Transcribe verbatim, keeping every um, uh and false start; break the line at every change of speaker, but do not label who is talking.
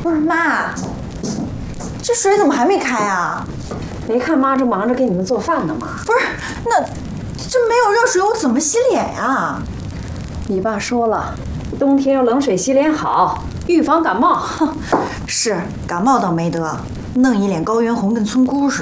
不是妈，这水怎么还没开啊？
没看妈正忙着给你们做饭呢吗？
不是，那这没有热水，我怎么洗脸呀？
你爸说了，冬天用冷水洗脸好，预防感冒。
哼，是感冒倒没得，弄一脸高原红跟村姑似的。